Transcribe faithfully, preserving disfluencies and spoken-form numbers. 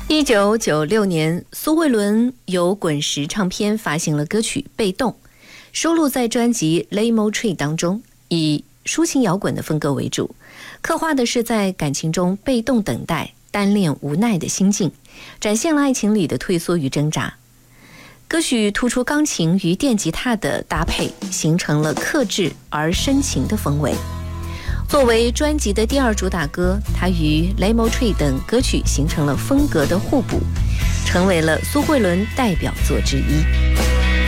一九九六年，苏慧伦由滚石唱片发行了歌曲《被动》，收录在专辑《Lemon Tree》当中，以抒情摇滚的风格为主，刻画的是在感情中被动等待、单恋无奈的心境，展现了爱情里的退缩与挣扎。歌曲突出钢琴与电吉他的搭配，形成了克制而深情的风味。作为专辑的第二主打歌，它与《Lemon Tree》等歌曲形成了风格的互补，成为了苏慧伦代表作之一。